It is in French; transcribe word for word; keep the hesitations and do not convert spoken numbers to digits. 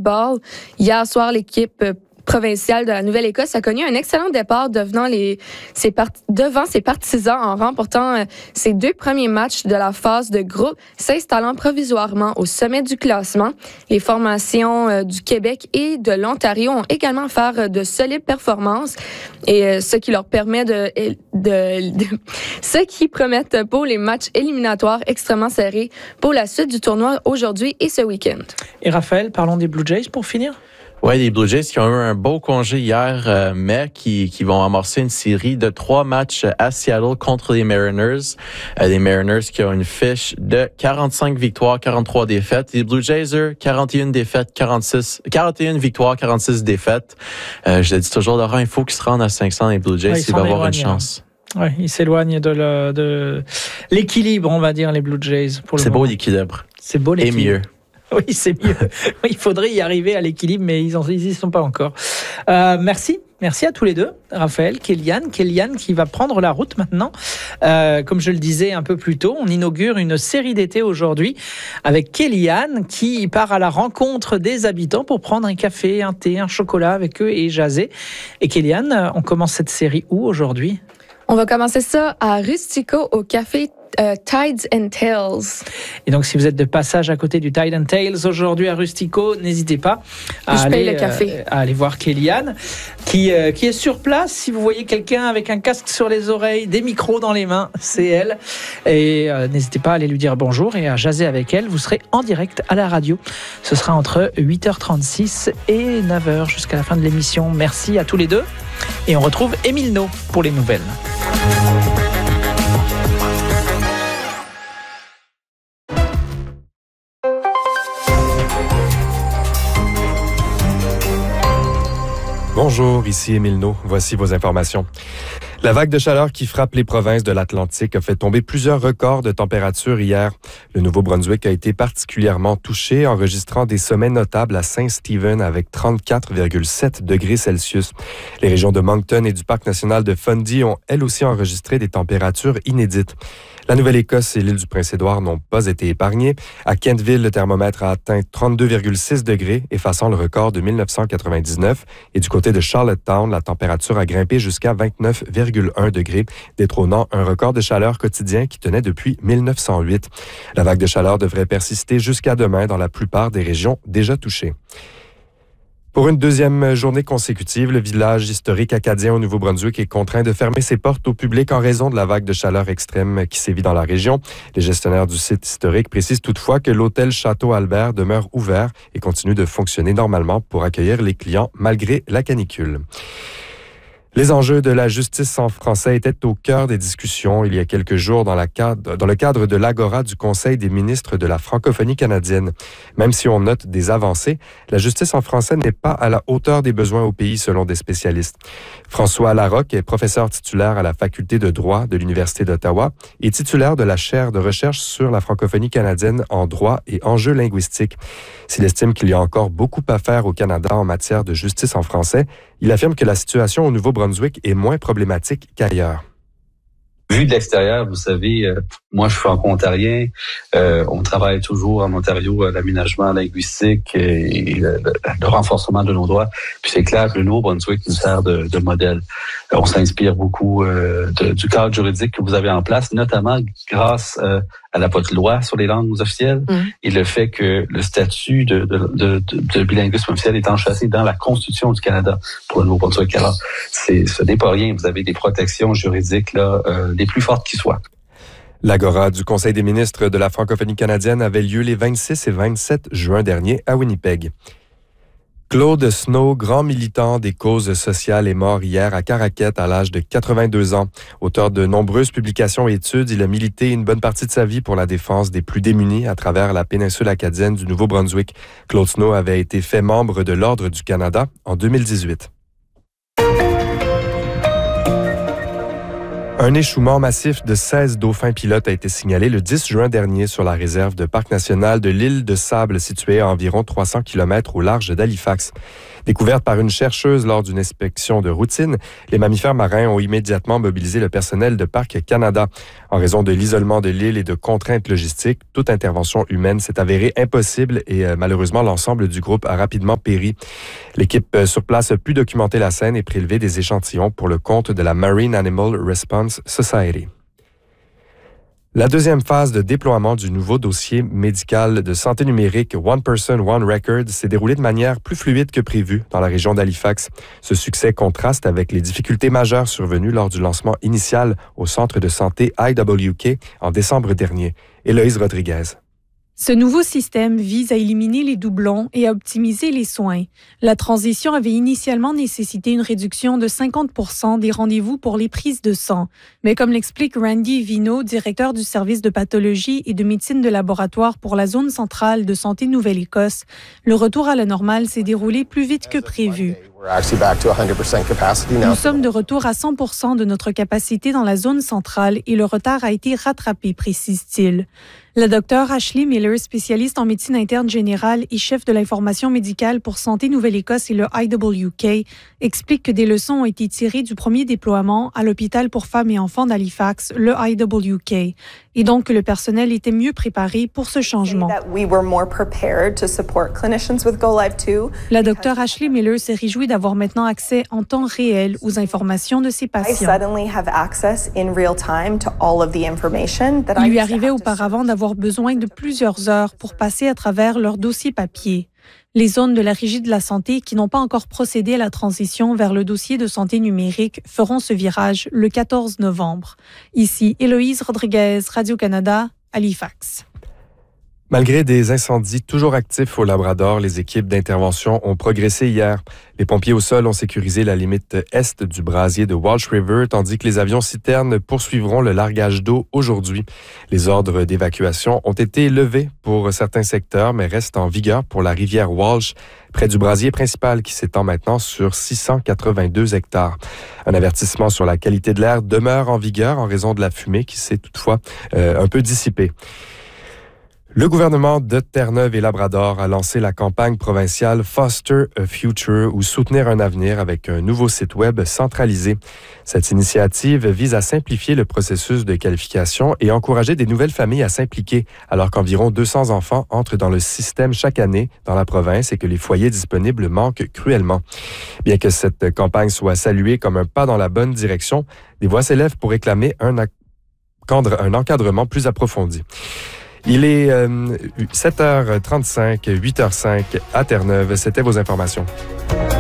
baseball. Hier soir, l'équipe provinciale de la Nouvelle-Écosse a connu un excellent départ devenant les, ses part, devant ses partisans en remportant euh, ses deux premiers matchs de la phase de groupe, s'installant provisoirement au sommet du classement. Les formations euh, du Québec et de l'Ontario ont également fait euh, de solides performances et euh, ce qui leur permet de, de, de ce qui promettent pour les matchs éliminatoires extrêmement serrés pour la suite du tournoi aujourd'hui et ce week-end. Et Raphaël, parlons des Blue Jays pour finir. Oui, les Blue Jays qui ont eu un beau congé hier, euh, mais qui, qui vont amorcer une série de trois matchs à Seattle contre les Mariners. Euh, les Mariners qui ont une fiche de quarante-cinq victoires, quarante-trois défaites. Les Blue Jays, eux, quarante et une défaites, quarante-six, quarante et une victoires, quarante-six défaites. Euh, je le dis toujours, Laurent, il faut qu'ils se rendent à cinq cents les Blue Jays ouais, s'il va avoir une chance. Oui, ils s'éloignent de, le, de l'équilibre, on va dire, les Blue Jays. Pour le C'est moment. beau l'équilibre. C'est beau l'équilibre. Et mieux. Oui, c'est mieux. Oui, il faudrait y arriver à l'équilibre, mais ils n'y sont pas encore. Euh, merci. Merci à tous les deux, Raphaël, Kéliane. Kéliane qui va prendre la route maintenant. Euh, comme je le disais un peu plus tôt, on inaugure une série d'été aujourd'hui avec Kéliane qui part à la rencontre des habitants pour prendre un café, un thé, un chocolat avec eux et jaser. Et Kéliane, on commence cette série où aujourd'hui? On va commencer ça à Rustico au café Uh, Tides and Tales. Et donc, si vous êtes de passage à côté du Tides and Tales aujourd'hui à Rustico, n'hésitez pas à, aller, le café. Euh, à aller voir Kéliane qui, euh, qui est sur place. Si vous voyez quelqu'un avec un casque sur les oreilles, des micros dans les mains, c'est elle. Et euh, n'hésitez pas à aller lui dire bonjour et à jaser avec elle. Vous serez en direct à la radio. Ce sera entre huit heures trente-six et neuf heures jusqu'à la fin de l'émission. Merci à tous les deux. Et on retrouve Émile No pour les nouvelles. Bonjour, ici Émile No. Voici vos informations. La vague de chaleur qui frappe les provinces de l'Atlantique a fait tomber plusieurs records de température hier. Le Nouveau-Brunswick a été particulièrement touché, enregistrant des sommets notables à Saint-Stephen avec trente-quatre virgule sept degrés Celsius. Les régions de Moncton et du Parc national de Fundy ont elles aussi enregistré des températures inédites. La Nouvelle-Écosse et l'île du Prince-Édouard n'ont pas été épargnées. À Kentville, le thermomètre a atteint trente-deux virgule six degrés, effaçant le record de mille neuf cent quatre-vingt-dix-neuf. Et du côté de Charlottetown, la température a grimpé jusqu'à vingt-neuf virgule un degrés, détrônant un record de chaleur quotidien qui tenait depuis mille neuf cent huit. La vague de chaleur devrait persister jusqu'à demain dans la plupart des régions déjà touchées. Pour une deuxième journée consécutive, le village historique acadien au Nouveau-Brunswick est contraint de fermer ses portes au public en raison de la vague de chaleur extrême qui sévit dans la région. Les gestionnaires du site historique précisent toutefois que l'hôtel Château-Albert demeure ouvert et continue de fonctionner normalement pour accueillir les clients malgré la canicule. Les enjeux de la justice en français étaient au cœur des discussions il y a quelques jours dans, la cadre, dans le cadre de l'Agora du Conseil des ministres de la francophonie canadienne. Même si on note des avancées, la justice en français n'est pas à la hauteur des besoins au pays selon des spécialistes. François Larocque est professeur titulaire à la faculté de droit de l'Université d'Ottawa et titulaire de la chaire de recherche sur la francophonie canadienne en droit et enjeux linguistiques. S'il estime qu'il y a encore beaucoup à faire au Canada en matière de justice en français, il affirme que la situation au Nouveau-Brunswick est moins problématique qu'ailleurs. Vu de l'extérieur, vous savez, euh, moi je suis franco-ontarien, euh, on travaille toujours en Ontario à l'aménagement linguistique et, et le, le, le renforcement de nos droits. Puis c'est clair que le Nouveau-Brunswick nous sert de, de modèle. On s'inspire beaucoup euh, de, du cadre juridique que vous avez en place, notamment grâce euh, à la votre loi sur les langues officielles mmh. et le fait que le statut de, de, de, de, de bilinguisme officiel est enchâssé dans la Constitution du Canada pour le Nouveau-Brunswick. Alors, c'est, ce n'est pas rien. Vous avez des protections juridiques là euh, les plus fortes qui soient. L'Agora du Conseil des ministres de la francophonie canadienne avait lieu les vingt-six et vingt-sept juin dernier à Winnipeg. Claude Snow, grand militant des causes sociales, est mort hier à Caraquet à l'âge de quatre-vingt-deux ans. Auteur de nombreuses publications et études, il a milité une bonne partie de sa vie pour la défense des plus démunis à travers la péninsule acadienne du Nouveau-Brunswick. Claude Snow avait été fait membre de l'Ordre du Canada en deux mille dix-huit. Un échouement massif de seize dauphins pilotes a été signalé le dix juin dernier sur la réserve de parc national de l'île de Sable, située à environ trois cents kilomètres au large d'Halifax. Découverte par une chercheuse lors d'une inspection de routine, les mammifères marins ont immédiatement mobilisé le personnel de Parc Canada. En raison de l'isolement de l'île et de contraintes logistiques, toute intervention humaine s'est avérée impossible et euh, malheureusement l'ensemble du groupe a rapidement péri. L'équipe euh, sur place a pu documenter la scène et prélever des échantillons pour le compte de la Marine Animal Response Society. La deuxième phase de déploiement du nouveau dossier médical de santé numérique One Person, One Record s'est déroulée de manière plus fluide que prévu dans la région d'Halifax. Ce succès contraste avec les difficultés majeures survenues lors du lancement initial au centre de santé I W K en décembre dernier. Héloïse Rodriguez. Ce nouveau système vise à éliminer les doublons et à optimiser les soins. La transition avait initialement nécessité une réduction de cinquante pour cent des rendez-vous pour les prises de sang. Mais comme l'explique Randy Vino, directeur du service de pathologie et de médecine de laboratoire pour la zone centrale de santé Nouvelle-Écosse, le retour à la normale s'est déroulé plus vite que prévu. Nous sommes de retour à cent pour cent de notre capacité dans la zone centrale et le retard a été rattrapé, précise-t-il. La docteure Ashley Miller, spécialiste en médecine interne générale et chef de l'information médicale pour Santé Nouvelle-Écosse et le I W K, explique que des leçons ont été tirées du premier déploiement à l'hôpital pour femmes et enfants d'Halifax, le I W K, et donc que le personnel était mieux préparé pour ce changement. La docteure Ashley Miller s'est réjouie d'avoir maintenant accès en temps réel aux informations de ses patients. Il lui arrivait auparavant d'avoir besoin de plusieurs heures pour passer à travers leur dossier papier. Les zones de la Régie de la santé qui n'ont pas encore procédé à la transition vers le dossier de santé numérique feront ce virage le quatorze novembre. Ici, Héloïse Rodriguez, Radio-Canada, Halifax. Malgré des incendies toujours actifs au Labrador, les équipes d'intervention ont progressé hier. Les pompiers au sol ont sécurisé la limite est du brasier de Walsh River, tandis que les avions citernes poursuivront le largage d'eau aujourd'hui. Les ordres d'évacuation ont été levés pour certains secteurs, mais restent en vigueur pour la rivière Walsh, près du brasier principal qui s'étend maintenant sur six cent quatre-vingt-deux hectares. Un avertissement sur la qualité de l'air demeure en vigueur en raison de la fumée qui s'est toutefois euh, un peu dissipée. Le gouvernement de Terre-Neuve et Labrador a lancé la campagne provinciale Foster a Future ou Soutenir un avenir avec un nouveau site web centralisé. Cette initiative vise à simplifier le processus de qualification et encourager des nouvelles familles à s'impliquer alors qu'environ deux cents enfants entrent dans le système chaque année dans la province et que les foyers disponibles manquent cruellement. Bien que cette campagne soit saluée comme un pas dans la bonne direction, des voix s'élèvent pour réclamer un, un encadrement plus approfondi. Il est euh, sept heures trente-cinq, huit heures cinq à Terre-Neuve. C'était vos informations.